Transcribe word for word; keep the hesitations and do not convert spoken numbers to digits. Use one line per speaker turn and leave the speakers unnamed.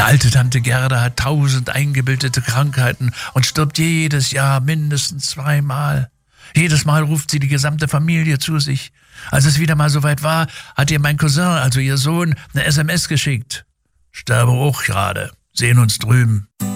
Meine alte Tante Gerda hat tausend eingebildete Krankheiten und stirbt jedes Jahr mindestens zweimal. Jedes Mal ruft sie die gesamte Familie zu sich. Als es wieder mal soweit war, hat ihr mein Cousin, also ihr Sohn, eine S M S geschickt. Sterbe auch gerade. Sehen uns drüben.